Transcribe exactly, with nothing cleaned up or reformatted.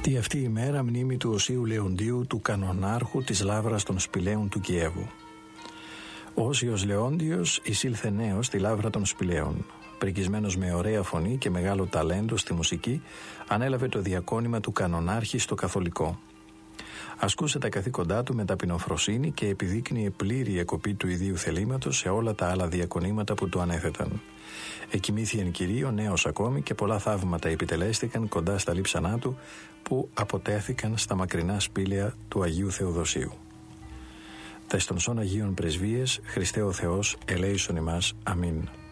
Τη αυτή η μέρα μνήμη του Οσίου Λεοντίου, του κανονάρχου της Λαύρας των Σπηλαίων του Κιέβου. Ο Όσιος Λεόντιος εισήλθε νέος στη Λαύρα των Σπηλαίων. Πρικισμένος με ωραία φωνή και μεγάλο ταλέντο στη μουσική, ανέλαβε το διακόνημα του κανονάρχη στο καθολικό. Ασκούσε τα καθήκοντά του με ταπεινοφροσύνη και επιδείκνυε πλήρη εκοπή του ιδίου θελήματος σε όλα τα άλλα διακονήματα που του ανέθεταν. Εκοιμήθη εν κυρίω νέος ακόμη και πολλά θαύματα επιτελέστηκαν κοντά στα λείψανά του που αποτέθηκαν στα μακρινά σπήλαια του Αγίου Θεοδοσίου. Τα στον σών Αγίων Πρεσβείες, Χριστέ ο Θεός, ελέησον ημάς. Αμήν.